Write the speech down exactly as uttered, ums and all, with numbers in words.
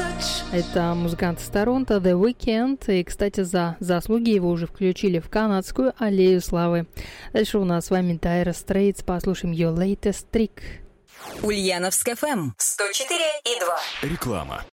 Это музыкант из Торонто The Weeknd. И, кстати, за заслуги его уже включили в канадскую аллею славы. Дальше у нас с вами Dire Straits. Послушаем ее latest trick. Ульяновск эф эм сто четыре и два. Реклама.